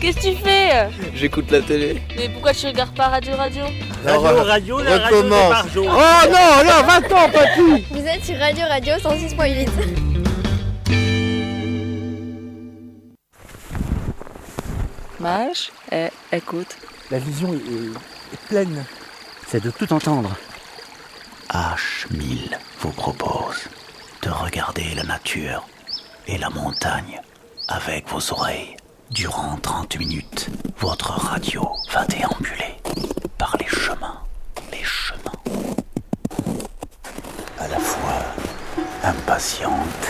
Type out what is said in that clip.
Qu'est-ce que tu fais? J'écoute la télé. Mais pourquoi tu regardes pas Radio La radio de Barjo. Oh non, là, va-t'en, papy. Vous êtes sur Radio 106.8. Mage, écoute. La vision est pleine. C'est de tout entendre. H1000 vous propose de regarder la nature et la montagne avec vos oreilles. Durant 30 minutes, votre radio va déambuler par les chemins. À la fois impatiente